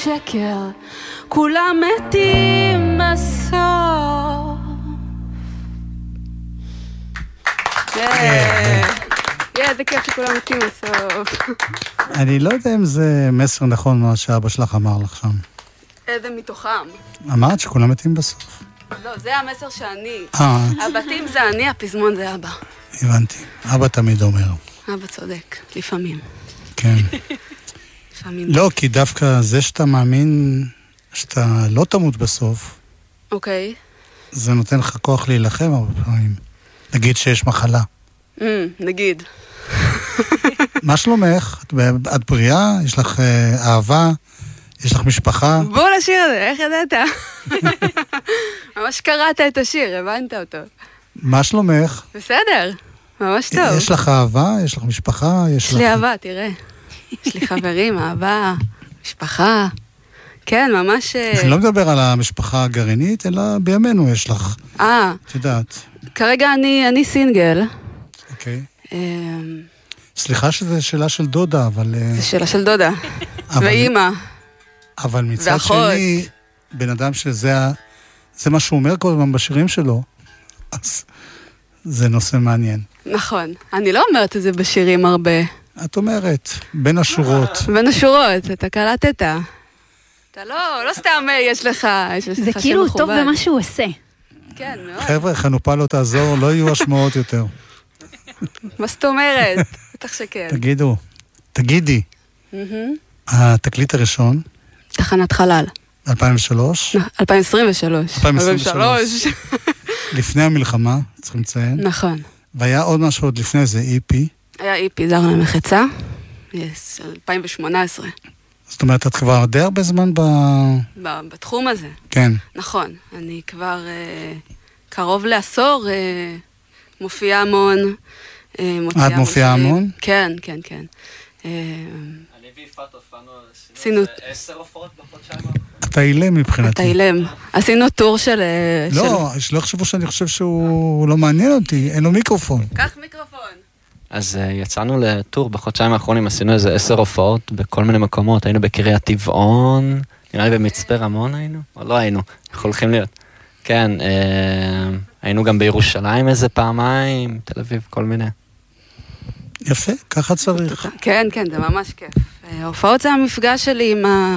שקר, כולם מתים בסוף. זה כיף שכולם מתים בסוף. אני לא יודע אם זה מסר נכון מה שאבא שלך אמר לך שם. איזה מתוכם? אמרת שכולם מתים בסוף. לא, זה המסר שאני. הבתים זה אני, הפזמון זה אבא. הבנתי. אבא תמיד אומר. אבא צודק, לפעמים. כן. לפעמים. לא, כי דווקא זה שאתה מאמין שאתה לא תמות בסוף, אוקיי. זה נותן לך כוח להילחם הרבה פעמים. נגיד שיש מחלה. נגיד. מה שלומך? את בריאה? יש לך אהבה? יש לך משפחה? בוא לשיר הזה, איך ידעת? ממש קראת את השיר, הבנת אותו. מה שלומך? בסדר, ממש טוב. יש לך אהבה? יש לך משפחה? יש לי אהבה, תראה. יש לי חברים, אהבה, משפחה. כן, ממש... אני לא מדבר על המשפחה הגרעינית, אלא בימינו יש לך. את יודעת. כרגע אני סינגל. אוקיי. סליחה שזו שאלה של דודה, אבל... זו שאלה של דודה. ואימא. אבל מצד שני, בן אדם שזה מה שהוא אומר כל הזמן בשירים שלו, אז זה נושא מעניין. נכון. אני לא אומרת את זה בשירים הרבה. את אומרת, בין השורות. בין השורות, אתה קלטת. אתה לא סתם יש לך זה כאילו טוב במה שהוא עושה. כן, מאוד. חבר'ה, חנופה לא תעזור, לא יהיו השמעות יותר. מה זאת אומרת? בטח שכן. תגידי. התקליט הראשון. תחנת חלל. 2003? 2023. 2023. לפני המלחמה, צריכים לציין. נכון. והיה עוד משהו עוד לפני זה, EP. היה EP, זר למחצה. 2018. זאת אומרת, את כבר די הרבה זמן בתחום הזה. כן. נכון. אני כבר קרוב לעשור מופיעה המון. את מופיעה המון? כן. אני ויפת הופענו 10 הופעות בחודשיים. אתה אילם מבחינתי. אתה אילם. עשינו טור של... לא, שלא יחשבו שאני חושב שהוא לא מעניין אותי, אין לו מיקרופון. קח מיקרופון. אז יצאנו לטור בחודשיים האחרונים, עשינו איזה 10 הופעות בכל מיני מקומות, היינו בקריית טבעון, נראה לי במצפה רמון היינו, או לא היינו, אנחנו הולכים להיות. כן, היינו גם בירושלים איזה פעמיים, תל אביב, כל מיני. יפה, ככה צריך. כן, זה ממש כיף. ההופעות זה המפגש שלי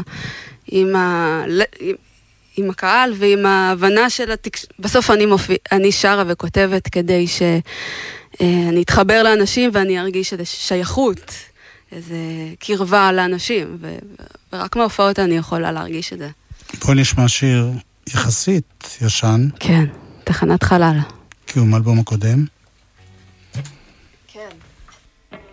עם הקהל ועם ההבנה של בסוף אני שרה וכותבת כדי שאני אתחבר לאנשים ואני ארגיש איזו שייכות, איזו קרבה לאנשים, ורק מההופעות אני יכולה להרגיש את זה. בואי נשמע שיר יחסית ישן. כן, תחנת חלל. כי הוא מאלבום הקודם. כן.